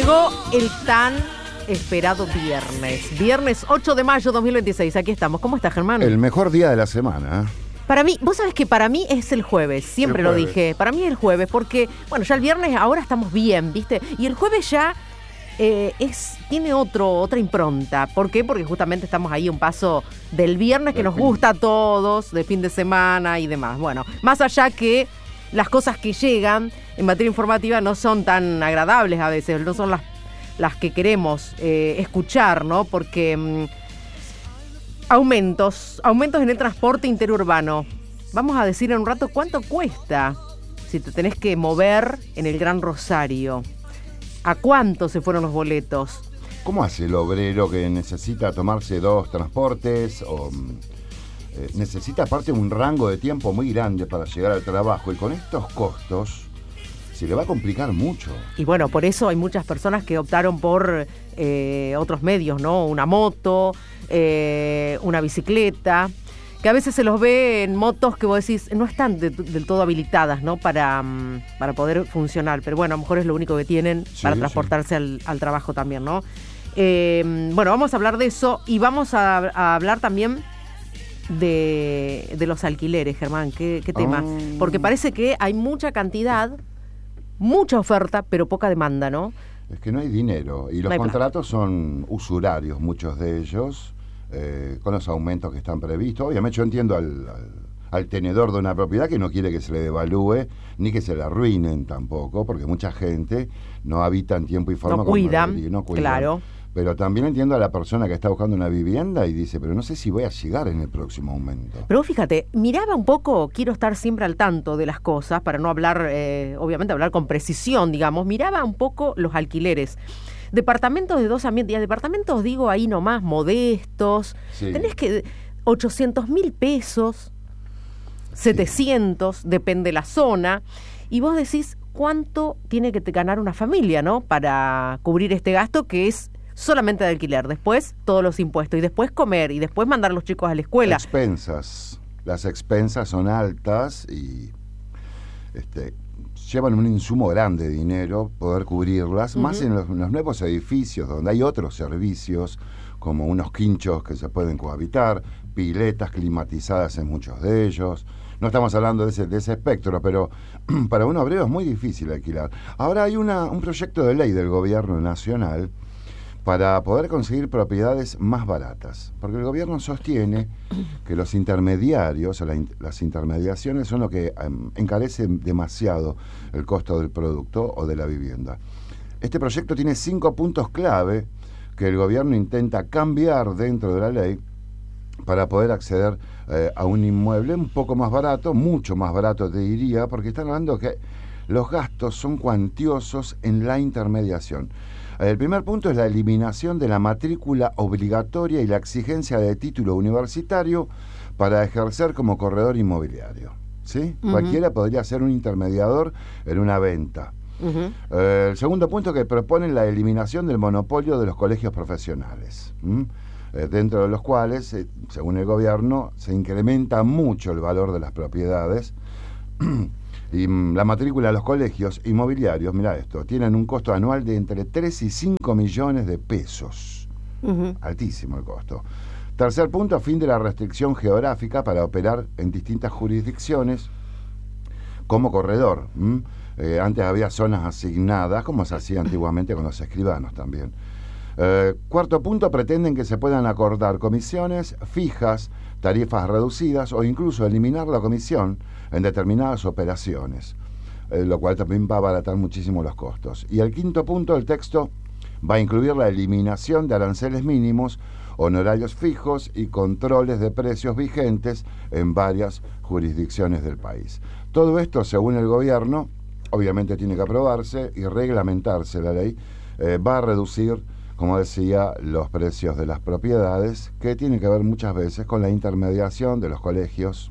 Llegó el tan esperado viernes 8 de mayo 2026. Aquí estamos. ¿Cómo estás, Germán? El mejor día de la semana. Para mí, vos sabés que para mí es el jueves, siempre lo dije. Para mí es el jueves, porque, bueno, ya el viernes ahora estamos bien, ¿viste? Y el jueves ya tiene otra impronta. ¿Por qué? Porque justamente estamos ahí un paso del viernes que nos gusta a todos, de fin de semana y demás. Bueno, más allá que las cosas que llegan en materia informativa no son tan agradables a veces, no son las que queremos escuchar, ¿no? Porque aumentos en el transporte interurbano. Vamos a decir en un rato cuánto cuesta si te tenés que mover en el Gran Rosario. ¿A cuánto se fueron los boletos? ¿Cómo hace el obrero que necesita tomarse 2 transportes o necesita aparte un rango de tiempo muy grande para llegar al trabajo? Y con estos costos se le va a complicar mucho. Y bueno, por eso hay muchas personas que optaron por otros medios, ¿no? Una moto, una bicicleta, que a veces se los ve en motos que vos decís no están del todo habilitadas, ¿no? Para poder funcionar. Pero bueno, a lo mejor es lo único que tienen para transportarse al trabajo también, ¿no? Bueno, vamos a hablar de eso y vamos a hablar también de los alquileres, Germán. ¿Qué tema? Porque parece que hay mucha cantidad, mucha oferta, pero poca demanda, ¿no? Es que no hay dinero y los contratos son usurarios, muchos de ellos, con los aumentos que están previstos. Obviamente yo entiendo al tenedor de una propiedad que no quiere que se le devalúe ni que se la arruinen tampoco, porque mucha gente no habita en tiempo y forma. No cuidan, claro. Pero también entiendo a la persona que está buscando una vivienda y dice, pero no sé si voy a llegar en el próximo aumento. Pero fíjate, miraba un poco, quiero estar siempre al tanto de las cosas, para no hablar, obviamente hablar con precisión, digamos, miraba un poco los alquileres. Departamentos de 2 ambientes, y departamentos digo ahí nomás, modestos, tenés que 800.000 pesos, 700, depende la zona, y vos decís, ¿cuánto tiene que ganar una familia, ¿no? Para cubrir este gasto que es solamente de alquiler, después todos los impuestos, y después comer, y después mandar a los chicos a la escuela. Las expensas son altas y llevan un insumo grande de dinero poder cubrirlas, más en los nuevos edificios donde hay otros servicios, como unos quinchos que se pueden cohabitar, piletas climatizadas en muchos de ellos. No estamos hablando de ese espectro, pero para un obrero es muy difícil alquilar. Ahora hay un proyecto de ley del gobierno nacional para poder conseguir propiedades más baratas, porque el gobierno sostiene que los intermediarios o las intermediaciones son lo que encarece demasiado el costo del producto o de la vivienda. Este proyecto tiene 5 puntos clave que el gobierno intenta cambiar dentro de la ley para poder acceder a un inmueble un poco más barato, mucho más barato te diría, porque están hablando que los gastos son cuantiosos en la intermediación. El primer punto es la eliminación de la matrícula obligatoria y la exigencia de título universitario para ejercer como corredor inmobiliario, ¿sí? Cualquiera podría ser un intermediador en una venta. El segundo punto que proponen la eliminación del monopolio de los colegios profesionales, dentro de los cuales, según el gobierno, se incrementa mucho el valor de las propiedades. Y la matrícula de los colegios inmobiliarios, mirá esto, tienen un costo anual de entre 3 y 5 millones de pesos. Altísimo el costo. Tercer punto, fin de la restricción geográfica para operar en distintas jurisdicciones como corredor. Antes había zonas asignadas, como se hacía antiguamente con los escribanos también. Cuarto punto, pretenden que se puedan acordar comisiones fijas, tarifas reducidas o incluso eliminar la comisión en determinadas operaciones, lo cual también va a abaratar muchísimo los costos. Y el quinto punto, el texto va a incluir la eliminación de aranceles mínimos, honorarios fijos y controles de precios vigentes en varias jurisdicciones del país. Todo esto, según el gobierno, obviamente tiene que aprobarse y reglamentarse la ley, va a reducir, como decía, los precios de las propiedades, que tiene que ver muchas veces con la intermediación de los colegios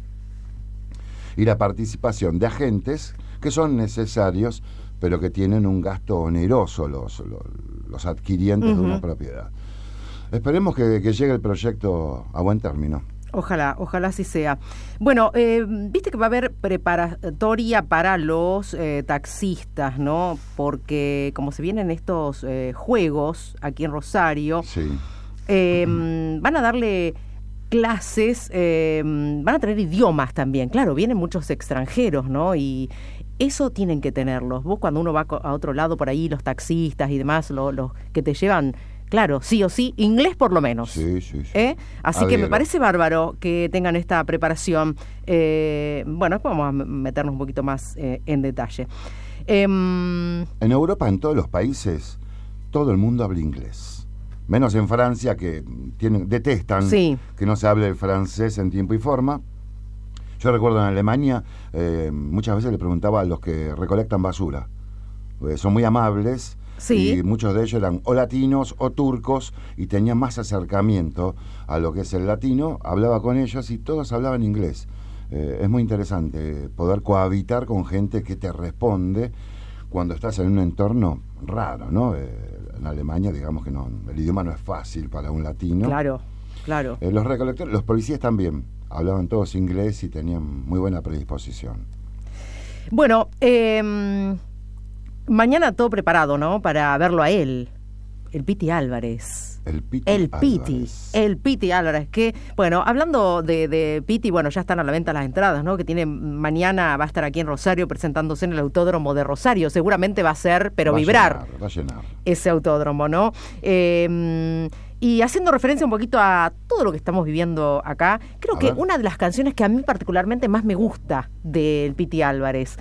y la participación de agentes que son necesarios, pero que tienen un gasto oneroso los adquirientes de una propiedad. Esperemos que llegue el proyecto a buen término. Ojalá así sea. Bueno, viste que va a haber preparatoria para los taxistas, ¿no? Porque como se vienen estos juegos aquí en Rosario, Sí. van a darle clases, van a tener idiomas también. Claro, vienen muchos extranjeros, ¿no? Y eso tienen que tenerlos. Vos cuando uno va a otro lado por ahí, los taxistas y demás, los que te llevan... Claro, sí o sí, inglés por lo menos. Sí. Así que me parece bárbaro que tengan esta preparación. Bueno, después vamos a meternos un poquito más en detalle. En Europa, en todos los países, todo el mundo habla inglés. Menos en Francia, que detestan que no se hable el francés en tiempo y forma. Yo recuerdo en Alemania, muchas veces le preguntaba a los que recolectan basura. Son muy amables. Sí. Y muchos de ellos eran o latinos o turcos y tenían más acercamiento a lo que es el latino. Hablaba con ellos y todos hablaban inglés. Es muy interesante poder cohabitar con gente que te responde cuando estás en un entorno raro, ¿no? En Alemania, digamos que no, el idioma no es fácil para un latino. Claro. Los recolectores, los policías también hablaban todos inglés y tenían muy buena predisposición. Bueno, mañana todo preparado, ¿no? Para verlo a él, el Piti Álvarez. El Piti Álvarez, que, bueno, hablando de Piti, bueno, ya están a la venta las entradas, ¿no? Que mañana va a estar aquí en Rosario presentándose en el Autódromo de Rosario. Seguramente va a ser, pero va a llenar ese autódromo, ¿no? Y haciendo referencia un poquito a todo lo que estamos viviendo acá, creo que una de las canciones que a mí particularmente más me gusta del Piti Álvarez,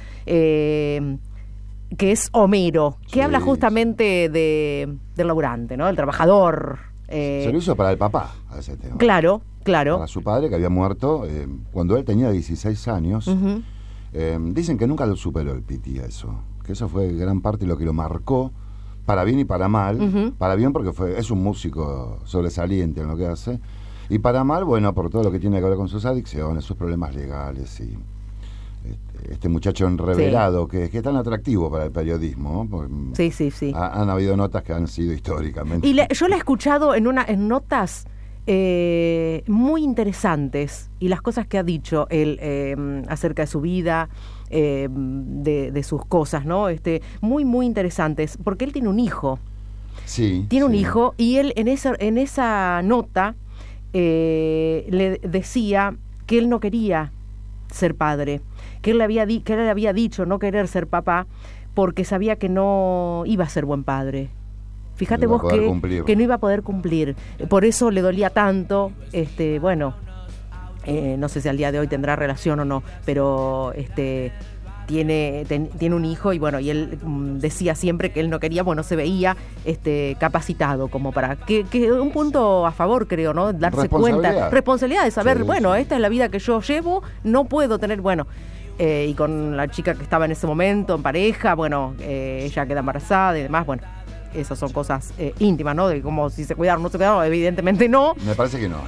que es Homero, que habla justamente del laburante, ¿no? Del trabajador. Se lo hizo para el papá a ese tema. Claro. Para su padre, que había muerto cuando él tenía 16 años. Uh-huh. Dicen que nunca lo superó el Piti eso. Que eso fue gran parte de lo que lo marcó, para bien y para mal. Uh-huh. Para bien porque es un músico sobresaliente en lo que hace. Y para mal, bueno, por todo lo que tiene que ver con sus adicciones, sus problemas legales y... Este muchacho enrevelado que es tan atractivo para el periodismo, ¿no? Porque sí. Han habido notas que han sido históricamente. Y yo la he escuchado en notas muy interesantes, y las cosas que ha dicho él acerca de su vida, de sus cosas, ¿no? Muy interesantes, porque él tiene un hijo. Sí. Tiene un hijo, y él en esa nota le decía que él no quería ser padre, que él le había dicho no querer ser papá porque sabía que no iba a ser buen padre. Fíjate vos que no iba a poder cumplir. Por eso le dolía tanto, no sé si al día de hoy tendrá relación o no, pero tiene un hijo y bueno, y él decía siempre que él no quería, se veía capacitado como para que un punto a favor, creo, ¿no? Darse cuenta, responsabilidad de saber, esta es la vida que yo llevo, no puedo tener, y con la chica que estaba en ese momento en pareja, ella queda embarazada y demás, esas son cosas íntimas, ¿no? De cómo si se cuidaron o no se cuidaron, evidentemente no. Me parece que no.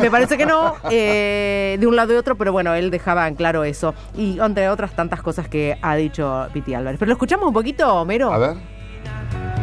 De un lado y otro, pero él dejaba en claro eso. Y entre otras tantas cosas que ha dicho Piti Álvarez. Pero lo escuchamos un poquito, Homero. A ver.